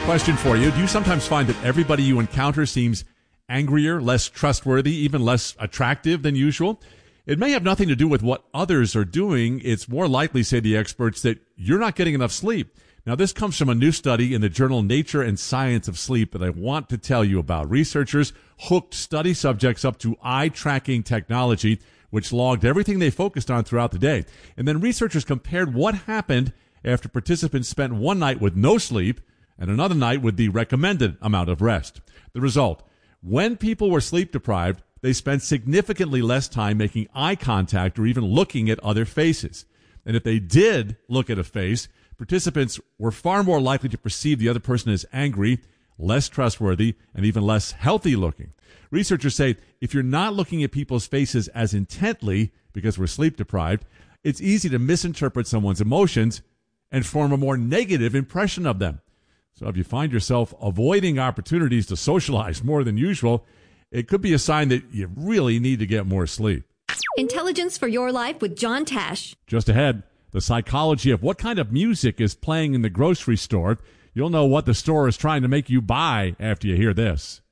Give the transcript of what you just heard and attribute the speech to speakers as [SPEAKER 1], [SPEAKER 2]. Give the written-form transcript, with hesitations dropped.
[SPEAKER 1] Question for you. Do you sometimes find that everybody you encounter seems angrier, less trustworthy, even less attractive than usual? It may have nothing to do with what others are doing. It's more likely, say the experts, that you're not getting enough sleep. Now, this comes from a new study in the journal Nature and Science of Sleep that I want to tell you about. Researchers hooked study subjects up to eye-tracking technology, which logged everything they focused on throughout the day. And then researchers compared what happened after participants spent one night with no sleep and another night with the recommended amount of rest. The result, when people were sleep deprived, they spent significantly less time making eye contact or even looking at other faces. And if they did look at a face, participants were far more likely to perceive the other person as angry, less trustworthy, and even less healthy looking. Researchers say if you're not looking at people's faces as intently because we're sleep deprived, it's easy to misinterpret someone's emotions and form a more negative impression of them. So if you find yourself avoiding opportunities to socialize more than usual, it could be a sign that you really need to get more sleep.
[SPEAKER 2] Intelligence for Your Life with John Tash.
[SPEAKER 1] Just ahead, the psychology of what kind of music is playing in the grocery store. You'll know what the store is trying to make you buy after you hear this.